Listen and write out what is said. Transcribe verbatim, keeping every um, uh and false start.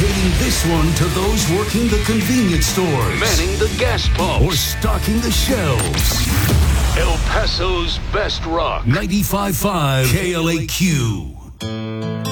Dedicating this one to those working the convenience stores, manning the gas pumps, or stocking the shelves. El Paso's best rock. ninety-five point five K L A Q.